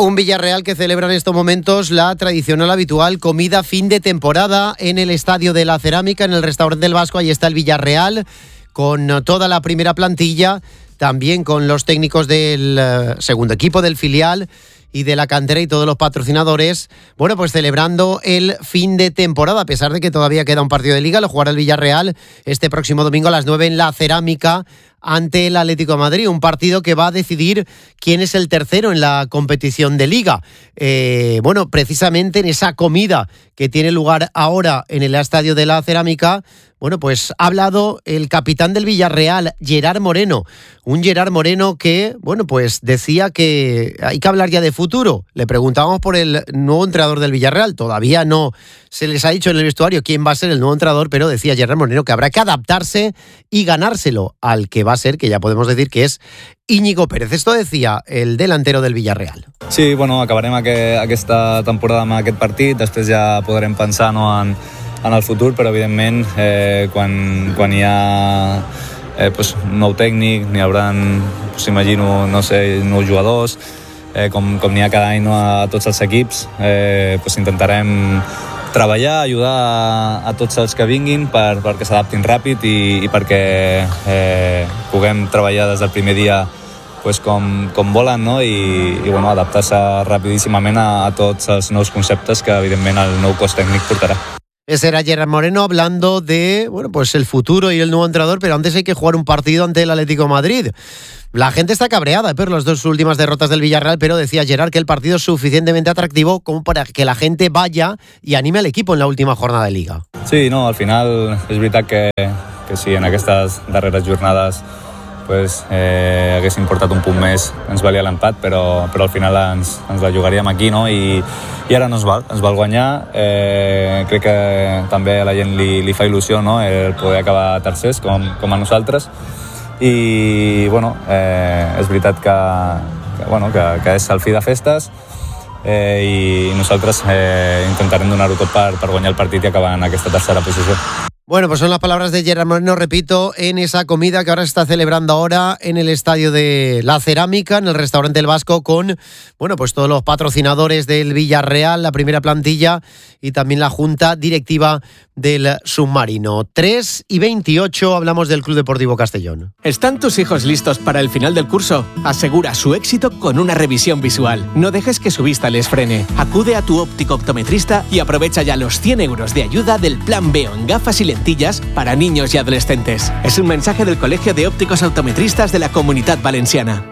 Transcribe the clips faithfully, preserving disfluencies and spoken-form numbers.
Un Villarreal que celebra en estos momentos la tradicional habitual comida fin de temporada en el Estadio de la Cerámica, en el restaurante del Vasco. Ahí está el Villarreal con toda la primera plantilla, también con los técnicos del uh, segundo equipo del filial y de la cantera y todos los patrocinadores. Bueno, pues celebrando el fin de temporada, a pesar de que todavía queda un partido de Liga. Lo jugará el Villarreal este próximo domingo a las nueve en la Cerámica ante el Atlético de Madrid, un partido que va a decidir quién es el tercero en la competición de Liga. Eh, bueno, precisamente en esa comida que tiene lugar ahora en el Estadio de la Cerámica, bueno, pues ha hablado el capitán del Villarreal, Gerard Moreno, un Gerard Moreno que, bueno, pues decía que hay que hablar ya de futuro. Le preguntábamos por el nuevo entrenador del Villarreal, todavía no se les ha dicho en el vestuario quién va a ser el nuevo entrenador, pero decía Gerard Moreno que habrá que adaptarse y ganárselo al que va a ser, que ya podemos decir que és Íñigo Pérez. Esto decía el delantero del Villarreal. Sí, bueno, acabarem aqu- aquesta temporada amb aquest partit, després ja podrem pensar, no, en, en el futur, però evidentment eh, quan, quan hi ha eh, pues, un nou tècnic, n'hi haurà, pues, imagino, no sé, nous jugadors, eh, com, com n'hi ha cada any, no, a tots els equips, eh, pues, intentarem treballar, ajudar a, a tots els que vinguin per, perquè s'adaptin ràpid i, i perquè eh, puguem treballar des del primer dia pues, com, com volen, no? I, i bueno, adaptar-se rapidíssimament a, a tots els nous conceptes que evidentment el nou cos tècnic portarà. Ese era Gerard Moreno hablando de, bueno, pues el futuro y el nuevo entrenador, pero antes hay que jugar un partido ante el Atlético de Madrid. La gente está cabreada por las dos últimas derrotas del Villarreal, pero decía Gerard que el partido es suficientemente atractivo como para que la gente vaya y anime al equipo en la última jornada de Liga. Sí, no, al final és veritat que, que sí, en aquestes darreres jornades pues, eh, haguéssim portat un punt més, ens valia l'empat, però, però al final ens, ens la jugaríem aquí, no? I, i ara no ens val, ens val guanyar. Eh, crec que també a la gent li, li fa il·lusió, no? El poder acabar tercers, com, com a nosaltres. I, bueno, eh, és veritat que, que, bueno, que, que és el fi de festes eh, i nosaltres eh, intentarem donar-ho tot per, per guanyar el partit i acabar en aquesta tercera posició. Bueno, pues son las palabras de Gerard Moreno, repito, en esa comida que ahora se está celebrando ahora en el Estadio de la Cerámica, en el restaurante El Vasco, con, bueno, pues todos los patrocinadores del Villarreal, la primera plantilla y también la junta directiva del submarino. tres y veintiocho, hablamos del Club Deportivo Castellón. ¿Están tus hijos listos para el final del curso? Asegura su éxito con una revisión visual. No dejes que su vista les frene. Acude a tu óptico optometrista y aprovecha ya los cien euros de ayuda del Plan B O en gafas y lentillas para niños y adolescentes. Es un mensaje del Colegio de Ópticos Optometristas de la Comunidad Valenciana.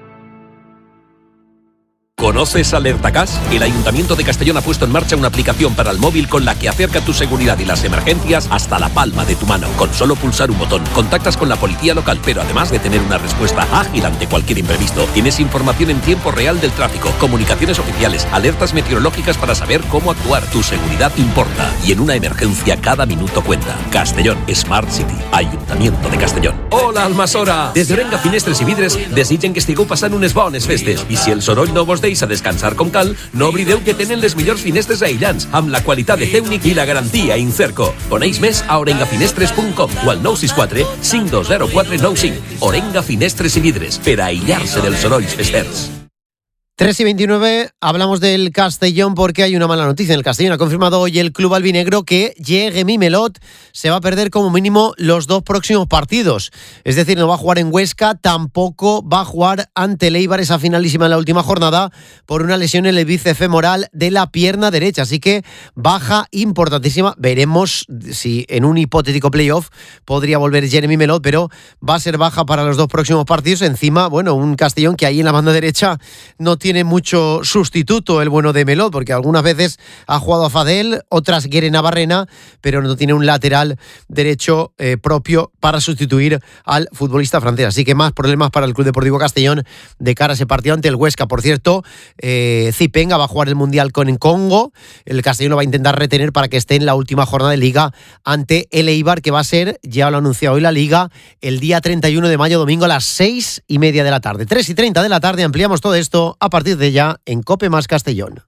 ¿Conoces Alertacas? El Ayuntamiento de Castellón ha puesto en marcha una aplicación para el móvil con la que acerca tu seguridad y las emergencias hasta la palma de tu mano. Con solo pulsar un botón, contactas con la policía local, pero además de tener una respuesta ágil ante cualquier imprevisto, tienes información en tiempo real del tráfico, comunicaciones oficiales, alertas meteorológicas para saber cómo actuar. Tu seguridad importa y en una emergencia cada minuto cuenta. Castellón Smart City, Ayuntamiento de Castellón. Hola, Almasora! Des d'Orenga Finestres i Vidres desitgen que estigueu passant unes bones festes i si el soroll no vos deixa a descansar com cal, no oblideu que tenen les millors finestres aïllants amb la qualitat de Cèunic i la garantia Incerco. Coneix més a orengafinestres punt com o al nou sis quatre cinc dos zero quatre nou cinc. Orenga Finestres i Vidres, per a aïllar-se dels sorolls festers. tres y veintinueve, hablamos del Castellón porque hay una mala noticia. En el Castellón ha confirmado hoy el club albinegro que Jérémy Melot se va a perder como mínimo los dos próximos partidos. Es decir, no va a jugar en Huesca, tampoco va a jugar ante el Eibar, esa finalísima en la última jornada, por una lesión en el bíceps femoral de la pierna derecha. Así que baja importantísima. Veremos si en un hipotético playoff podría volver Jérémy Melot, pero va a ser baja para los dos próximos partidos. Encima, bueno, un Castellón que ahí en la banda derecha no tiene mucho sustituto, el bueno de Melot, porque algunas veces ha jugado a Fadel, otras Guere Navarrena, pero no tiene un lateral derecho eh, propio para sustituir al futbolista francés. Así que más problemas para el Club Deportivo Castellón de cara a ese partido ante el Huesca. Por cierto, eh, Zipenga va a jugar el Mundial con el Congo. El Castellón lo va a intentar retener para que esté en la última jornada de Liga ante el Eibar, que va a ser, ya lo ha anunciado hoy la Liga, el día treinta y uno de mayo, domingo a las seis y media de la tarde. tres y treinta de la tarde, ampliamos todo esto a partir de ya en Cope Más Castellón.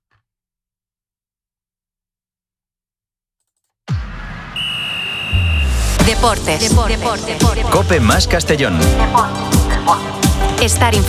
Deportes. Deportes. Deportes. Deportes. Cope Más Castellón. Deportes. Deportes. Estar